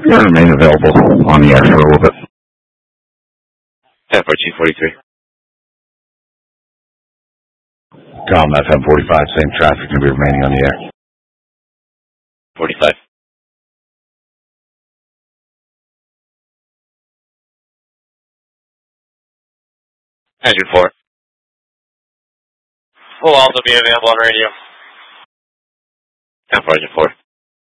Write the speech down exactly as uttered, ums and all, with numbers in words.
You're going to remain available on the air for a little bit. ten fourteen forty-three. Com F M forty-five, same traffic, going to be remaining on the air. forty-five. Engine four. Will also be available on radio. ten four, engine four.